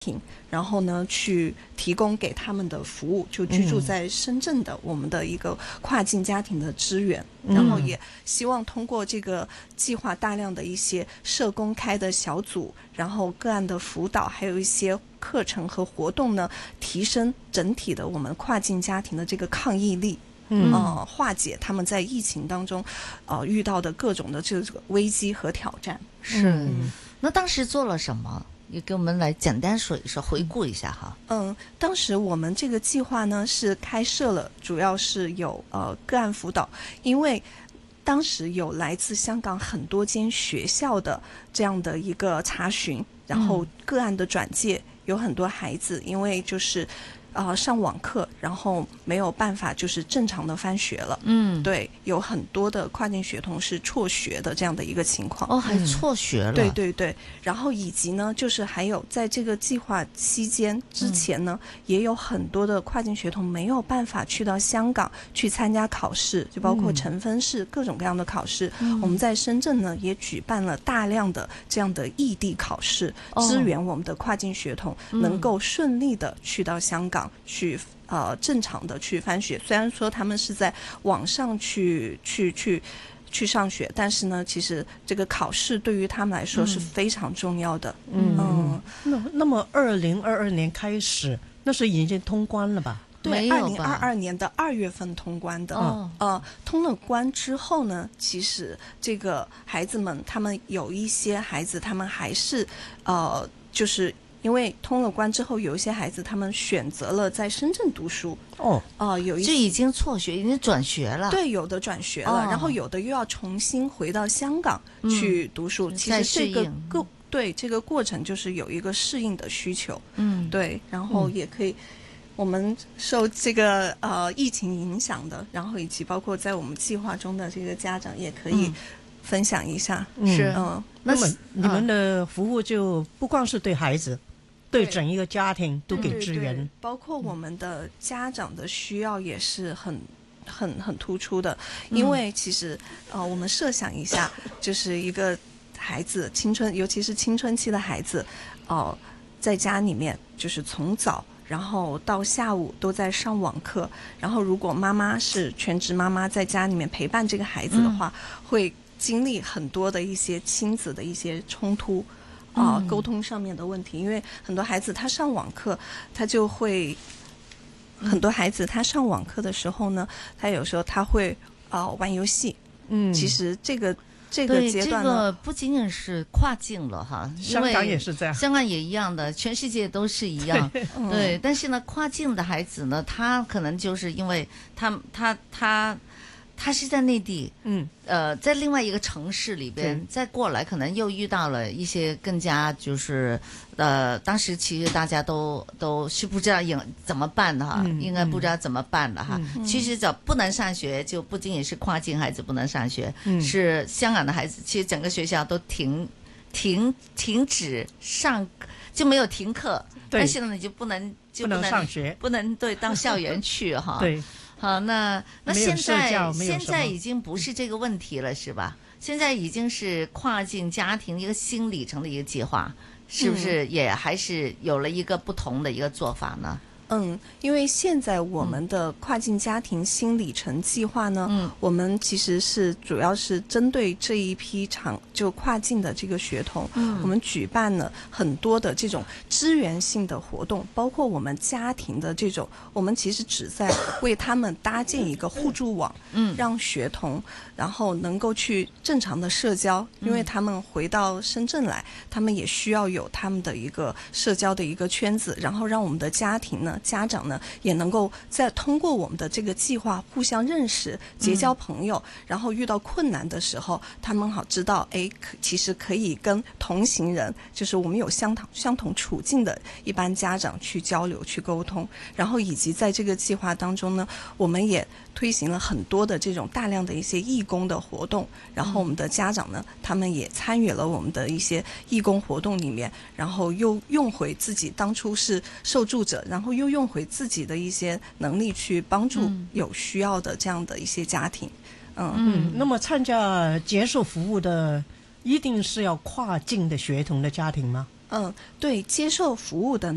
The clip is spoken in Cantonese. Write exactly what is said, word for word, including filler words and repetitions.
然后呢去提供给他们的服务，就居住在深圳的我们的一个跨境家庭的支援、嗯、然后也希望通过这个计划大量的一些社工开的小组，然后个案的辅导，还有一些课程和活动呢，提升整体的我们跨境家庭的这个抗疫力，嗯、呃，化解他们在疫情当中呃遇到的各种的这个危机和挑战。 是、嗯、那当时做了什么？也给我们来简单说一说，回顾一下哈。 嗯，当时我们这个计划呢是开设了，主要是有呃个案辅导，因为当时有来自香港很多间学校的这样的一个查询，然后个案的转介，嗯、有很多孩子因为就是呃上网课，然后没有办法就是正常的翻学了。嗯，对，有很多的跨境学童是辍学的这样的一个情况。 哦，还辍学了。 对对对，然后以及呢，就是还有在这个计划期间之前呢、嗯，也有很多的跨境学童没有办法去到香港去参加考试，就包括成分试、嗯、各种各样的考试、嗯。我们在深圳呢也举办了大量的这样的异地考试，哦、支援我们的跨境学童能够顺利的去到香港。去呃正常的去翻学，虽然说他们是在网上去去去去上学，但是呢，其实这个考试对于他们来说是非常重要的。 嗯，嗯那那么二零二二年开始，那是已经通关了吧？ 对，二零二二年的二月份通关的。哦，呃，通了关之后呢，其实这个孩子们，他们有一些孩子，他们还是呃，就是。因为通了关之后，有一些孩子他们选择了在深圳读书。 哦， 啊、呃，有一这已经辍学，已经转学了。 对，有的转学了、哦，然后有的又要重新回到香港去读书。嗯、其实这个过对这个过程就是有一个适应的需求。嗯，对，然后也可以。嗯我们受这个呃疫情影响的，然后以及包括在我们计划中的这个家长也可以分享一下。 嗯、是，嗯，那么你们的服务就不光是对孩子。对整一个家庭都给支援， 对对对，包括我们的家长的需要也是很很很突出的，因为其实呃，我们设想一下，就是一个孩子青春，尤其是青春期的孩子，哦、呃，在家里面就是从早然后到下午都在上网课，然后如果妈妈是全职妈妈在家里面陪伴这个孩子的话，嗯、会经历很多的一些亲子的一些冲突。啊、呃，沟通上面的问题，因为很多孩子他上网课，他就会，很多孩子他上网课的时候呢，他有时候他会啊、呃、玩游戏，嗯，其实这个这个阶段呢， 这个不仅仅是跨境了哈， 香港也是这样， 香港也一样的，全世界都是一样，对，嗯、对，但是呢，跨境的孩子呢，他可能就是因为他他他。他是在内地，嗯，呃，在另外一个城市里边再过来，可能又遇到了一些更加就是，呃，当时其实大家都都是不知道应怎么办的哈，嗯、应该不知道怎么办的哈。嗯、其实这不能上学，就不仅仅是跨境孩子不能上学，嗯、是香港的孩子，其实整个学校都停停停止上，就没有停课，但是呢，你就不能就不能上学， 不能对到校园去哈。 对。 好，那那现在现在已经不是这个问题了，是吧？现在已经是跨境家庭一个新里程的一个计划，是不是也还是有了一个不同的一个做法呢？ 嗯，因为现在我们的跨境家庭新里程计划呢，嗯，我们其实是主要是针对这一批长就跨境的这个学童，嗯，我们举办了很多的这种支援性的活动，包括我们家庭的这种，我们其实只在为他们搭建一个互助网，嗯，让学童然后能够去正常的社交，因为他们回到深圳来，他们也需要有他们的一个社交的一个圈子，然后让我们的家庭呢。家长呢也能够在通过我们的这个计划互相认识、结交朋友，嗯、然后遇到困难的时候，他们好知道，哎，其实可以跟同行人，就是我们有相同相同处境的一般家长去交流、去沟通，然后以及在这个计划当中呢，我们也推行了很多的这种大量的一些义工的活动，然后我们的家长呢，他们也参与了我们的一些义工活动里面，然后又用回自己当初是受助者，然后又用回自己的一些能力去帮助有需要的这样的一些家庭。嗯嗯，那么参加接受服务的一定是要跨境的学童的家庭吗？ 嗯，对，接受服务的